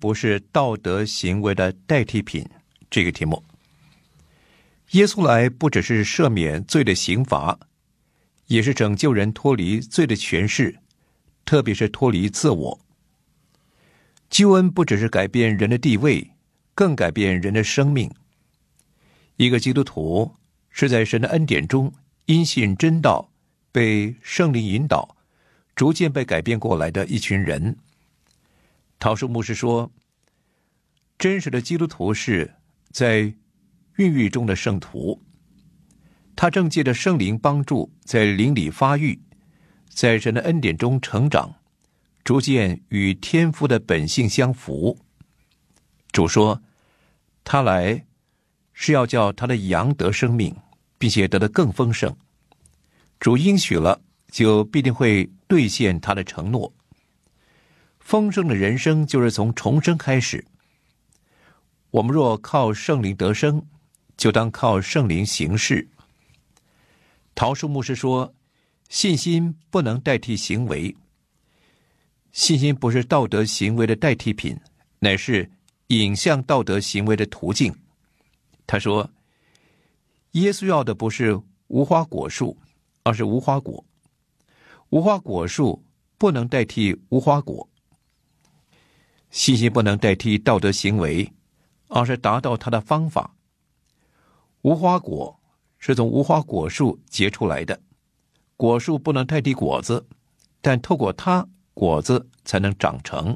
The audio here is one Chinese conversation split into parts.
不是道德行为的代替品这个题目。耶稣来不只是赦免罪的刑罚，也是拯救人脱离罪的权势，特别是脱离自我。救恩不只是改变人的地位，更改变人的生命。一个基督徒是在神的恩典中因信真道，被圣灵引导，逐渐被改变过来的一群人。陶树牧师说，真实的基督徒是在孕育中的圣徒，他正借着圣灵帮助在灵里发育，在神的恩典中成长，逐渐与天父的本性相符。主说，他来是要叫他的羊得生命，并且得得更丰盛。主应许了，就必定会兑现他的承诺。丰盛的人生就是从重生开始。我们若靠圣灵得生，就当靠圣灵行事。陶树牧师说，信心不能代替行为。信心不是道德行为的代替品，乃是引向道德行为的途径。他说，耶稣要的不是无花果树，而是无花果。无花果树不能代替无花果。信心不能代替道德行为，而是达到它的方法。无花果是从无花果树结出来的，果树不能代替果子，但透过它，果子才能长成。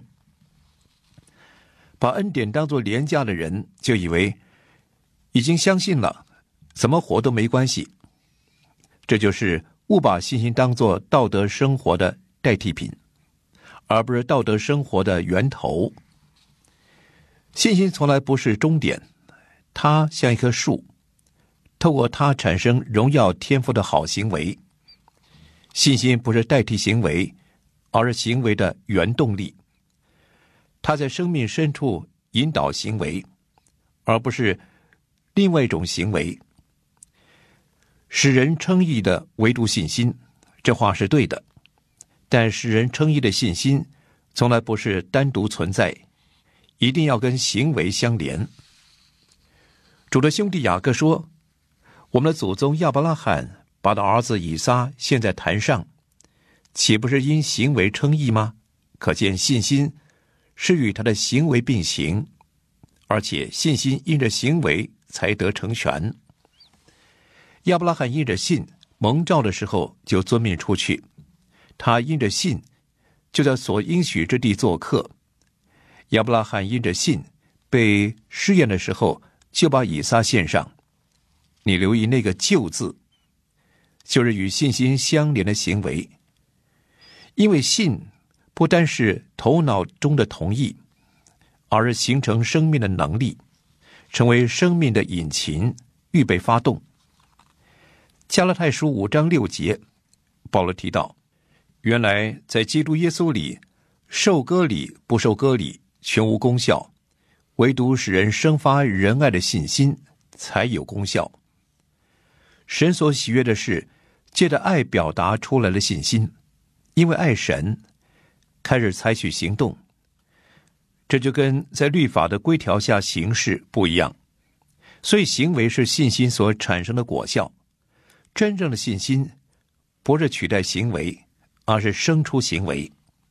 把恩典当作廉价的人，就以为已经相信了，怎么活都没关系。这就是误把信心当作道德生活的代替品，而不是道德生活的源头。信心从来不是终点，它像一棵树，透过它产生荣耀天赋的好行为。信心不是代替行为，而是行为的原动力。它在生命深处引导行为，而不是另外一种行为。使人称义的唯独信心，这话是对的，但使人称义的信心从来不是单独存在，一定要跟行为相连。主的兄弟雅各说，我们的祖宗亚伯拉罕把他儿子以撒献在坛上，岂不是因行为称义吗？可见信心是与他的行为并行，而且信心因着行为才得成全。亚伯拉罕因着信蒙召的时候就遵命出去，他因着信就在所应许之地做客。亚伯拉罕因着信被试验的时候，就把以撒献上。你留意那个就字，就是与信心相连的行为。因为信不单是头脑中的同意，而是形成生命的能力，成为生命的引擎，预备发动。加拉太书5章6节，保罗提到，原来在基督耶稣里，受割礼不受割礼全无功效，唯独使人生发仁爱的信心才有功效。神所喜悦的是借着爱表达出来的信心，因为爱神开始采取行动。这就跟在律法的规条下行事不一样，所以行为是信心所产生的果效。真正的信心不是取代行为，而是生出行为。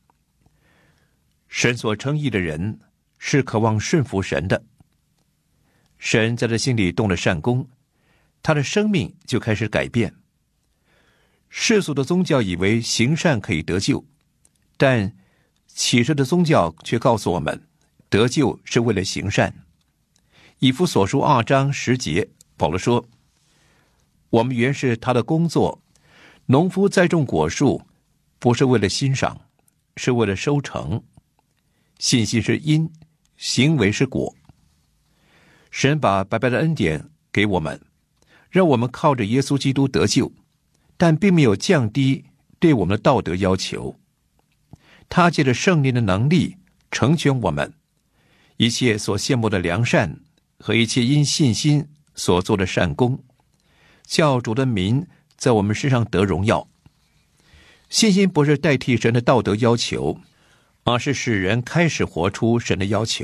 神所称义的人是渴望顺服神的，神在他心里动了善功，他的生命就开始改变。世俗的宗教以为行善可以得救，但启示的宗教却告诉我们，得救是为了行善。以弗所书2章10节，保罗说，我们原是他的工作，农夫栽种果树，不是为了欣赏，是为了收成。信心是因，行为是果。神把白白的恩典给我们，让我们靠着耶稣基督得救，但并没有降低对我们的道德要求。他借着圣灵的能力成全我们，一切所羡慕的良善和一切因信心所做的善功，叫主的名在我们身上得荣耀。信心不是代替神的道德要求，而是使人开始活出神的要求。